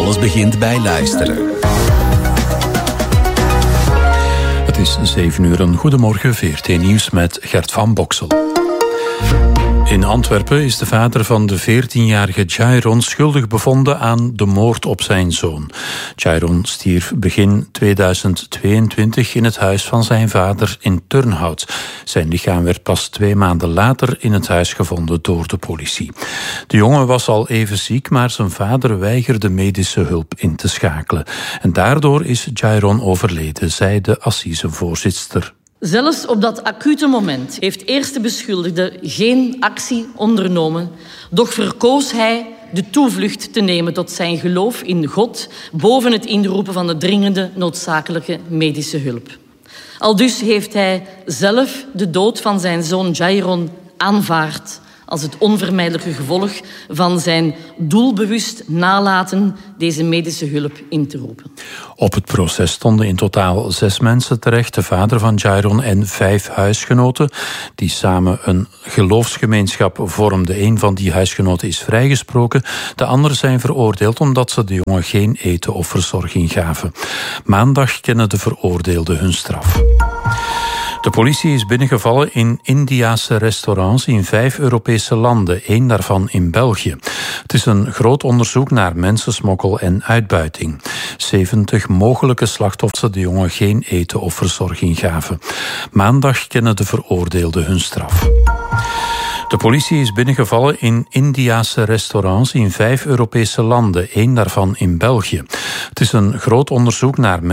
Alles begint bij luisteren. Het is 7 uur. Goedemorgen, VRT Nieuws met Gert van Boksel. In Antwerpen is de vader van de 14-jarige Jairon schuldig bevonden aan de moord op zijn zoon. Jairon stierf begin 2022 in het huis van zijn vader in Turnhout. Zijn lichaam werd pas 2 maanden later in het huis gevonden door de politie. De jongen was al even ziek, maar zijn vader weigerde medische hulp in te schakelen. En daardoor is Jairon overleden, zei de assisevoorzitter. Zelfs op dat acute moment heeft eerste beschuldigde geen actie ondernomen, doch verkoos hij de toevlucht te nemen tot zijn geloof in God boven het inroepen van de dringende noodzakelijke medische hulp. Aldus heeft hij zelf de dood van zijn zoon Jairon aanvaard als het onvermijdelijke gevolg van zijn doelbewust nalaten deze medische hulp in te roepen. Op het proces stonden in totaal 6 mensen terecht. De vader van Jairon en 5 huisgenoten die samen een geloofsgemeenschap vormden. Een van die huisgenoten is vrijgesproken. De anderen zijn veroordeeld omdat ze de jongen geen eten of verzorging gaven. Maandag kennen de veroordeelden hun straf. De politie is binnengevallen in Indiase restaurants in 5 Europese landen, 1 daarvan in België. Het is een groot onderzoek naar mensensmokkel en uitbuiting. 70 mogelijke slachtoffers de jongen geen eten of verzorging gaven. Maandag kennen de veroordeelden hun straf. De politie is binnengevallen in Indiase restaurants in 5 Europese landen, 1 daarvan in België. Het is een groot onderzoek naar